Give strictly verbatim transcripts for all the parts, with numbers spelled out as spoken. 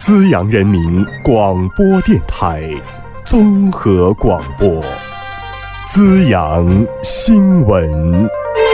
资阳人民广播电台综合广播，资阳新闻。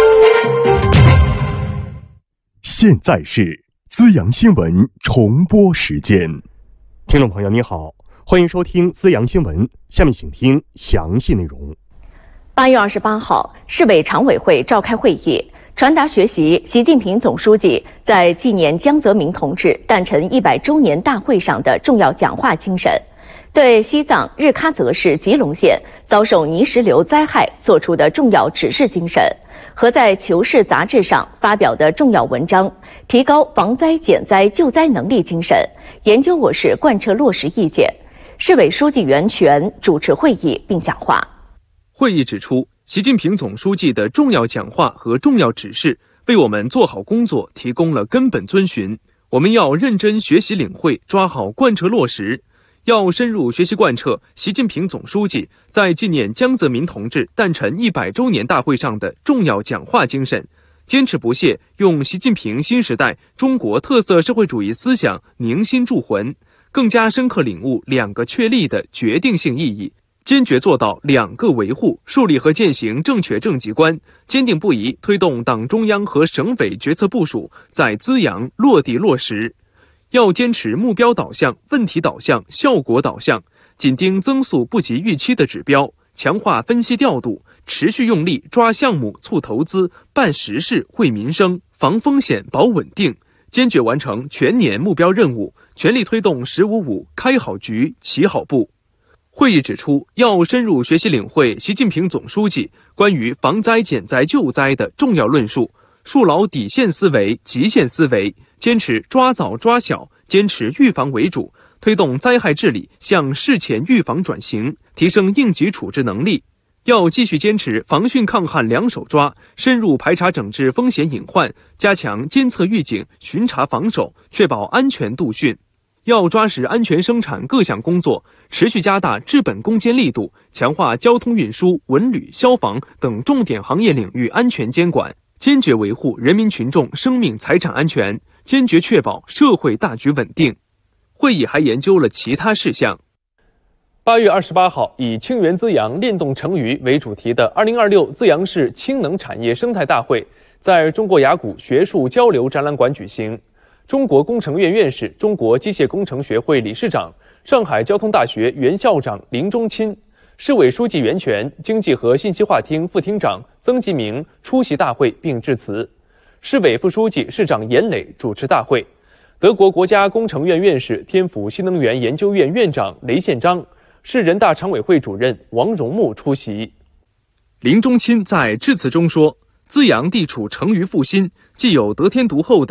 现在是资阳新闻重播时间。听众朋友你好，欢迎收听资阳新闻，下面请听详细内容。 八月二十八号，市委常委会召开会议，传达学习习近平总书记在纪念江泽民同志诞辰一百周年大会上的重要讲话精神，对西藏日喀则市吉隆县遭受泥石流灾害作出的重要指示精神，和在《求是》杂志上发表的重要文章，提高防灾减灾救灾能力精神，研究我市贯彻落实意见。市委书记袁泉主持会议并讲话。 会议指出，习近平总书记的重要讲话和重要指示为我们做好工作提供了根本遵循。我们要认真学习领会，抓好贯彻落实，要深入学习贯彻习近平总书记在纪念江泽民同志诞辰一百周年大会上的重要讲话精神，坚持不懈用习近平新时代中国特色社会主义思想凝心铸魂，更加深刻领悟两个确立的决定性意义，坚决做到两个维护，树立和践行正确政绩观，坚定不移推动党中央和省委决策部署在资阳落地落实。要坚持目标导向、问题导向、效果导向，紧盯增速不及预期的指标，强化分析调度，持续用力抓项目、促投资、办实事、惠民生，防风险、保稳定，坚决完成全年目标任务，全力推动“十五五”开好局、起好步。会议指出，要深入学习领会习近平总书记关于防灾减灾救灾的重要论述，树牢底线思维、极限思维，坚持抓早抓小，坚持预防为主，推动灾害治理向事前预防转型，提升应急处置能力。要继续坚持防汛抗旱两手抓，深入排查整治风险隐患，加强监测预警、巡查防守，确保安全度汛。要抓实安全生产各项工作，持续加大治本攻坚力度，强化交通运输、文旅、消防等重点行业领域安全监管，坚决维护人民群众生命财产安全，坚决确保社会大局稳定。会议还研究了其他事项。 八月二十八号，以“清源资阳，链动成渝”为主题的二零二六资阳市氢能产业生态大会在中国雅谷学术交流展览馆举行。中国工程院院士、中国机械工程学会理事长、上海交通大学原校长林中钦、市委书记袁泉、经济和信息化厅副厅长曾吉明出席大会并致辞。市委副书记、市长严磊主持大会。德国国家工程院院士、天府新能源研究院院长雷宪章、市人大常委会主任王荣木出席。 林中钦在致辞中说，资阳地处成渝腹心，既有得天独厚的